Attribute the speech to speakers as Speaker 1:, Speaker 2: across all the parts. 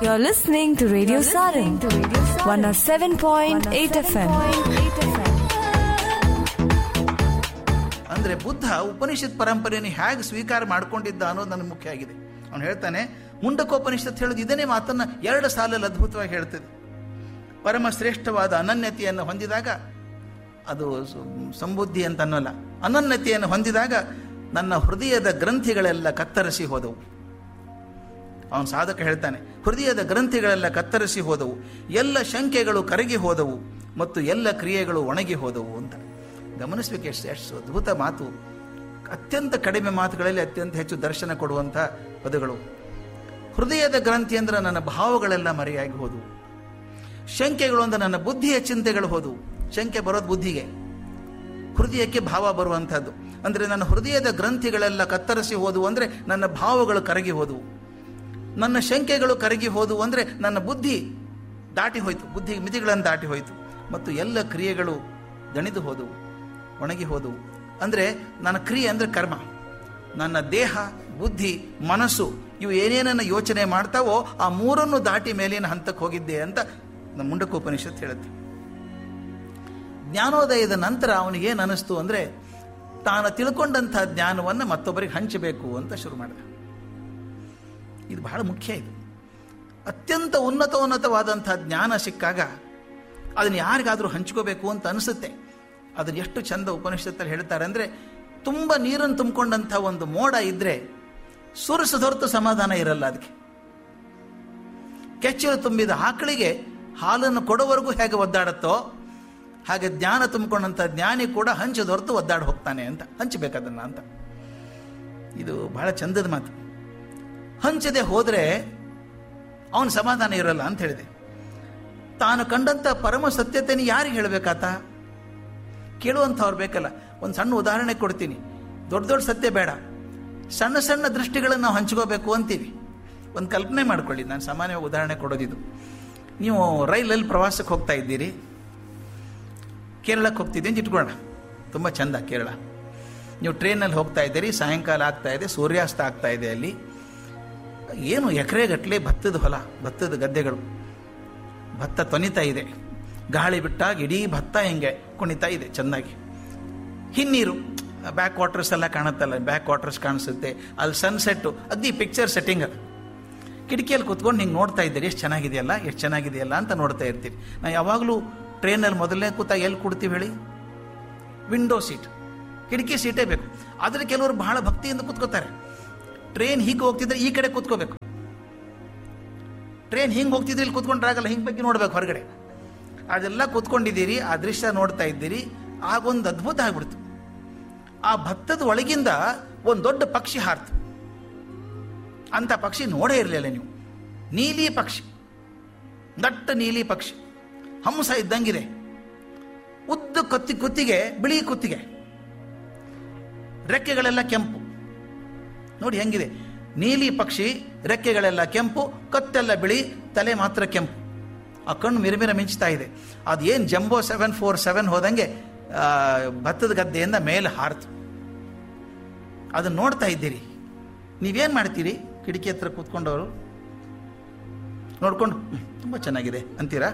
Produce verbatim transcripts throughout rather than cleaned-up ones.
Speaker 1: You're listening to Radio Sarang, one oh seven point eight F M.
Speaker 2: ಅಂದರೆ ಬುದ್ಧ ಉಪನಿಷತ್ ಪರಂಪರೆಯನ್ನು ಹೇಗೆ ಸ್ವೀಕಾರ ಮಾಡಿಕೊಂಡಿದ್ದ ಅನ್ನೋದು ನನಗೆ ಮುಖ್ಯ ಆಗಿದೆ. ಅವನು ಹೇಳ್ತಾನೆ, ಮುಂಡಕೋಪನಿಷತ್ ಹೇಳೋದು ಇದನ್ನೇ ಮಾತನ್ನು ಎರಡು ಸಾಲಲ್ಲಿ ಅದ್ಭುತವಾಗಿ ಹೇಳ್ತದೆ. ಪರಮ ಶ್ರೇಷ್ಠವಾದ ಅನನ್ಯತೆಯನ್ನು ಹೊಂದಿದಾಗ, ಅದು ಸಂಬುದ್ಧಿ ಅಂತ ಅನ್ನೋಲ್ಲ, ಅನನ್ಯತೆಯನ್ನು ಹೊಂದಿದಾಗ ನನ್ನ ಹೃದಯದ ಗ್ರಂಥಿಗಳೆಲ್ಲ ಕತ್ತರಿಸಿ ಹೋದವು. ಅವನು ಸಾಧಕ ಹೇಳ್ತಾನೆ, ಹೃದಯದ ಗ್ರಂಥಿಗಳೆಲ್ಲ ಕತ್ತರಿಸಿ ಹೋದವು, ಎಲ್ಲ ಶಂಕೆಗಳು ಕರಗಿ ಹೋದವು ಮತ್ತು ಎಲ್ಲ ಕ್ರಿಯೆಗಳು ಒಣಗಿ ಹೋದವು ಅಂತ. ಗಮನಿಸಬೇಕು, ಎಷ್ಟು ಎಷ್ಟು ಅದ್ಭುತ ಮಾತು. ಅತ್ಯಂತ ಕಡಿಮೆ ಮಾತುಗಳಲ್ಲಿ ಅತ್ಯಂತ ಹೆಚ್ಚು ದರ್ಶನ ಕೊಡುವಂಥ ಪದಗಳು. ಹೃದಯದ ಗ್ರಂಥಿ ಅಂದರೆ ನನ್ನ ಭಾವಗಳೆಲ್ಲ ಮರೆಯಾಗಿ ಹೋದವು. ಶಂಕೆಗಳು ಅಂದರೆ ನನ್ನ ಬುದ್ಧಿಯ ಚಿಂತೆಗಳು ಹೋದವು. ಶಂಕೆ ಬರೋದು ಬುದ್ಧಿಗೆ, ಹೃದಯಕ್ಕೆ ಭಾವ ಬರುವಂಥದ್ದು. ಅಂದರೆ ನನ್ನ ಹೃದಯದ ಗ್ರಂಥಿಗಳೆಲ್ಲ ಕತ್ತರಿಸಿ ಹೋದವು ಅಂದರೆ ನನ್ನ ಭಾವಗಳು ಕರಗಿ ಹೋದವು. ನನ್ನ ಶಂಕೆಗಳು ಕರಗಿ ಹೋದವು ಅಂದರೆ ನನ್ನ ಬುದ್ಧಿ ದಾಟಿ ಹೋಯಿತು, ಬುದ್ಧಿ ಮಿತಿಗಳನ್ನು ದಾಟಿ ಹೋಯಿತು. ಮತ್ತು ಎಲ್ಲ ಕ್ರಿಯೆಗಳು ದಣಿದು ಹೋದವು, ಒಣಗಿ ಹೋದವು. ಅಂದರೆ ನನ್ನ ಕ್ರಿಯೆ ಅಂದರೆ ಕರ್ಮ. ನನ್ನ ದೇಹ, ಬುದ್ಧಿ, ಮನಸ್ಸು ಇವು ಏನೇನನ್ನು ಯೋಚನೆ ಮಾಡ್ತಾವೋ ಆ ಮೂರನ್ನು ದಾಟಿ ಮೇಲಿನ ಹಂತಕ್ಕೆ ಹೋಗಿದ್ದೆ ಅಂತ ನಮ್ಮ ಮುಂಡಕೋಪನಿಷತ್ತು ಹೇಳುತ್ತೆ. ಜ್ಞಾನೋದಯದ ನಂತರ ಅವನಿಗೇನು ಅನ್ನಿಸ್ತು ಅಂದರೆ, ತಾನು ತಿಳ್ಕೊಂಡಂಥ ಜ್ಞಾನವನ್ನು ಮತ್ತೊಬ್ಬರಿಗೆ ಹಂಚಬೇಕು ಅಂತ ಶುರು ಮಾಡಿದ. ಇದು ಬಹಳ ಮುಖ್ಯ. ಇದು ಅತ್ಯಂತ ಉನ್ನತೋನ್ನತವಾದಂಥ ಜ್ಞಾನ ಸಿಕ್ಕಾಗ ಅದನ್ನು ಯಾರಿಗಾದರೂ ಹಂಚ್ಕೋಬೇಕು ಅಂತ ಅನಿಸುತ್ತೆ. ಅದನ್ನು ಎಷ್ಟು ಚಂದ ಉಪನಿಷತ್ತಲ್ಲಿ ಹೇಳ್ತಾರೆ ಅಂದರೆ, ತುಂಬ ನೀರನ್ನು ತುಂಬಿಕೊಂಡಂಥ ಒಂದು ಮೋಡ ಇದ್ದರೆ ಸುರಿಸದೊರ್ತು ಸಮಾಧಾನ ಇರಲ್ಲ. ಅದಕ್ಕೆ ಕೆಚ್ಚಲು ತುಂಬಿದ ಆಕಳಿಗೆ ಹಾಲನ್ನು ಕೊಡೋವರೆಗೂ ಹೇಗೆ ಒದ್ದಾಡುತ್ತೋ ಹಾಗೆ ಜ್ಞಾನ ತುಂಬಿಕೊಂಡಂಥ ಜ್ಞಾನಿ ಕೂಡ ಹಂಚದೊರ್ತು ಒದ್ದಾಡಿ ಹೋಗ್ತಾನೆ ಅಂತ. ಹಂಚಬೇಕದನ್ನು ಅಂತ. ಇದು ಬಹಳ ಚಂದದ ಮಾತು. ಹಂಚದೆ ಹೋದರೆ ಅವನ ಸಮಾಧಾನ ಇರಲ್ಲ ಅಂತ ಹೇಳಿದೆ. ತಾನು ಕಂಡಂಥ ಪರಮ ಸತ್ಯತೆಯನ್ನು ಯಾರಿಗೆ ಹೇಳಬೇಕಾತ? ಕೇಳುವಂಥವ್ರು ಬೇಕಲ್ಲ. ಒಂದು ಸಣ್ಣ ಉದಾಹರಣೆ ಕೊಡ್ತೀನಿ. ದೊಡ್ಡ ದೊಡ್ಡ ಸತ್ಯ ಬೇಡ, ಸಣ್ಣ ಸಣ್ಣ ದೃಷ್ಟಿಗಳನ್ನು ನಾವು ಹಂಚ್ಕೋಬೇಕು ಅಂತೀವಿ. ಒಂದು ಕಲ್ಪನೆ ಮಾಡ್ಕೊಳ್ಳಿ. ನಾನು ಸಾಮಾನ್ಯವಾಗಿ ಉದಾಹರಣೆ ಕೊಡೋದಿದು. ನೀವು ರೈಲಲ್ಲಿ ಪ್ರವಾಸಕ್ಕೆ ಹೋಗ್ತಾ ಇದ್ದೀರಿ, ಕೇರಳಕ್ಕೆ ಹೋಗ್ತಿದ್ದೀವಿ ಅಂತ ಇಟ್ಕೊಳ್ಳೋಣ. ತುಂಬ ಚಂದ ಕೇರಳ. ನೀವು ಟ್ರೈನಲ್ಲಿ ಹೋಗ್ತಾ ಇದ್ದೀರಿ, ಸಾಯಂಕಾಲ ಆಗ್ತಾ ಇದೆ, ಸೂರ್ಯಾಸ್ತ ಆಗ್ತಾ ಇದೆ. ಅಲ್ಲಿ ಏನು ಎಕರೆಗಟ್ಟಲೆ ಭತ್ತದ ಹೊಲ, ಭತ್ತದ ಗದ್ದೆಗಳು, ಭತ್ತ ತೊನಿತಾ ಇದೆ. ಗಾಳಿ ಬಿಟ್ಟಾಗ ಇಡೀ ಭತ್ತ ಹಿಂಗೆ ಕುಣಿತಾ ಇದೆ ಚೆನ್ನಾಗಿ. ಹಿನ್ನೀರು, ಬ್ಯಾಕ್ ವಾಟರ್ಸ್ ಎಲ್ಲ ಕಾಣುತ್ತಲ್ಲ, ಬ್ಯಾಕ್ ವಾಟರ್ಸ್ ಕಾಣಿಸುತ್ತೆ. ಅಲ್ಲಿ ಸನ್ಸೆಟ್ಟು, ಅಗ್ದಿ ಪಿಕ್ಚರ್ ಸೆಟ್ಟಿಂಗ್. ಅದು ಕಿಟಕಿಯಲ್ಲಿ ಕೂತ್ಕೊಂಡು ಹಿಂಗೆ ನೋಡ್ತಾ ಇದ್ದೀರಿ, ಎಷ್ಟು ಚೆನ್ನಾಗಿದೆಯಲ್ಲ ಎಷ್ಟು ಚೆನ್ನಾಗಿದೆಯಲ್ಲ ಅಂತ ನೋಡ್ತಾ ಇರ್ತೀರಿ. ನಾವು ಯಾವಾಗಲೂ ಟ್ರೈನಲ್ಲಿ ಮೊದಲನೇ ಕೂತಾಗ ಎಲ್ಲಿ ಕೊಡ್ತೀವಿ ಹೇಳಿ? ವಿಂಡೋ ಸೀಟ್, ಕಿಟಕಿ ಸೀಟೇ ಬೇಕು. ಆದರೆ ಕೆಲವರು ಬಹಳ ಭಕ್ತಿಯಿಂದ ಕೂತ್ಕೋತಾರೆ. ಟ್ರೈನ್ ಹೀಗೆ ಹೋಗ್ತಿದ್ರೆ ಈ ಕಡೆ ಕೂತ್ಕೋಬೇಕು. ಟ್ರೈನ್ ಹಿಂಗೆ ಹೋಗ್ತಿದ್ರೆ ಇಲ್ಲಿ ಕೂತ್ಕೊಂಡ್ರಾಗಲ್ಲ, ಹಿಂಗೆ ಬಗ್ಗೆ ನೋಡ್ಬೇಕು ಹೊರಗಡೆ. ಅದೆಲ್ಲ ಕೂತ್ಕೊಂಡಿದ್ದೀರಿ, ಆ ದೃಶ್ಯ ನೋಡ್ತಾ ಇದ್ದೀರಿ. ಆಗೊಂದು ಅದ್ಭುತ ಆಗ್ಬಿಡ್ತು. ಆ ಭತ್ತದ ಒಳಗಿಂದ ಒಂದು ದೊಡ್ಡ ಪಕ್ಷಿ ಹಾರ್ತು. ಅಂಥ ಪಕ್ಷಿ ನೋಡೇ ಇರಲಿಲ್ಲ ನೀವು. ನೀಲಿ ಪಕ್ಷಿ, ದಟ್ಟ ನೀಲಿ ಪಕ್ಷಿ, ಹಂಸ ಇದ್ದಂಗಿದೆ. ಉದ್ದ ಕೊತ್ತಿ ಕುತ್ತಿಗೆ, ಬಿಳಿ ಕುತ್ತಿಗೆ, ರೆಕ್ಕೆಗಳೆಲ್ಲ ಕೆಂಪು. ನೋಡಿ ಹೆಂಗಿದೆ. ನೀಲಿ ಪಕ್ಷಿ, ರೆಕ್ಕೆಗಳೆಲ್ಲ ಕೆಂಪು, ಕತ್ತೆಲ್ಲ ಬಿಳಿ, ತಲೆ ಮಾತ್ರ ಕೆಂಪು. ಆ ಕಣ್ಣು ಮಿರಮಿರ ಮಿಂಚ್ತಾ ಇದೆ. ಅದೇನು ಜಂಬೋ ಸೆವೆನ್ ಫೋರ್ ಸೆವೆನ್ ಹೋದಂಗೆ ಭತ್ತದ ಗದ್ದೆಯಿಂದ ಮೇಲೆ ಹಾರ್ತು. ಅದನ್ನು ನೋಡ್ತಾ ಇದ್ದೀರಿ. ನೀವೇನು ಮಾಡ್ತೀರಿ? ಕಿಟಕಿ ಹತ್ರ ಕೂತ್ಕೊಂಡವರು ನೋಡ್ಕೊಂಡು ತುಂಬ ಚೆನ್ನಾಗಿದೆ ಅಂತೀರಾ?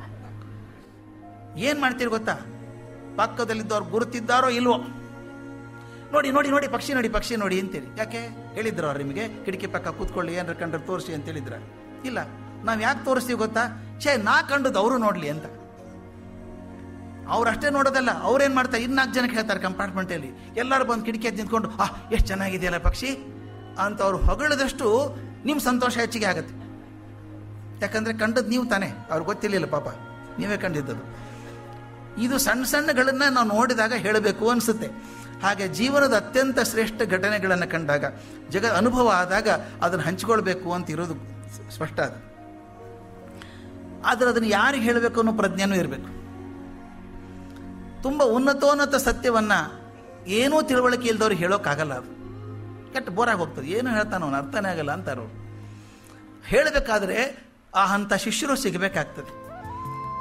Speaker 2: ಏನು ಮಾಡ್ತೀರಿ ಗೊತ್ತಾ? ಪಕ್ಕದಲ್ಲಿದ್ದವ್ರು ಗುರುತಿದ್ದಾರೋ ಇಲ್ವೋ, ನೋಡಿ ನೋಡಿ ನೋಡಿ ಪಕ್ಷಿ ನೋಡಿ ಪಕ್ಷಿ ನೋಡಿ ಅಂತೀರಿ. ಯಾಕೆ ಹೇಳಿದ್ರು ಅವ್ರು ನಿಮಗೆ? ಕಿಟಕಿ ಪಕ್ಕ ಕೂತ್ಕೊಳ್ಳಿ, ಏನಾರ ಕಂಡ್ರೆ ತೋರಿಸಿ ಅಂತ ಹೇಳಿದ್ರ? ಇಲ್ಲ. ನಾವು ಯಾಕೆ ತೋರಿಸ್ತೀವಿ ಗೊತ್ತಾ? ಛೇ, ನಾ ಕಂಡದ್ದು ಅವರು ನೋಡಲಿ ಅಂತ. ಅವ್ರು ಅಷ್ಟೇ ನೋಡೋದಲ್ಲ, ಅವ್ರೇನು ಮಾಡ್ತಾರೆ, ಇನ್ನಾಲ್ಕು ಜನಕ್ಕೆ ಹೇಳ್ತಾರೆ ಕಂಪಾರ್ಟ್ಮೆಂಟಲ್ಲಿ. ಎಲ್ಲರೂ ಬಂದು ಕಿಟಕಿ ಹಚ್ಚಿ ನಿಂತ್ಕೊಂಡು, ಆ ಎಷ್ಟು ಚೆನ್ನಾಗಿದೆಯಲ್ಲ ಪಕ್ಷಿ ಅಂತ ಅವ್ರು ಹೊಗಳಿದಷ್ಟು ನಿಮ್ಮ ಸಂತೋಷ ಹೆಚ್ಚಿಗೆ ಆಗುತ್ತೆ. ಯಾಕಂದರೆ ಕಂಡದ್ದು ನೀವು ತಾನೇ, ಅವ್ರಿಗೆ ಗೊತ್ತಿರಲಿಲ್ಲ ಪಾಪ, ನೀವೇ ಕಂಡಿದ್ದದು. ಇದು ಸಣ್ಣ ಸಣ್ಣಗಳನ್ನು ನಾವು ನೋಡಿದಾಗ ಹೇಳಬೇಕು ಅನಿಸುತ್ತೆ. ಹಾಗೆ ಜೀವನದ ಅತ್ಯಂತ ಶ್ರೇಷ್ಠ ಘಟನೆಗಳನ್ನು ಕಂಡಾಗ, ಜಗ ಅನುಭವ ಆದಾಗ ಅದನ್ನು ಹಂಚಿಕೊಳ್ಬೇಕು ಅಂತ ಇರೋದು ಸ್ಪಷ್ಟ. ಅದು ಆದರೆ ಅದನ್ನು ಯಾರಿಗೆ ಹೇಳಬೇಕು ಅನ್ನೋ ಪ್ರಜ್ಞೆನೂ ಇರಬೇಕು. ತುಂಬ ಉನ್ನತೋನ್ನತ ಸತ್ಯವನ್ನು ಏನೂ ತಿಳುವಳಿಕೆ ಇಲ್ದವ್ರಿಗೆ ಹೇಳೋಕ್ಕಾಗಲ್ಲ. ಅದು ಕೆಟ್ಟ ಬೋರಾಗಿ ಹೋಗ್ತದೆ. ಏನು ಹೇಳ್ತಾನೋ ಅವನು ಅರ್ಥನೇ ಆಗಲ್ಲ ಅಂತಾರೋ. ಹೇಳಬೇಕಾದ್ರೆ ಆ ಅಂಥ ಶಿಷ್ಯರು ಸಿಗಬೇಕಾಗ್ತದೆ.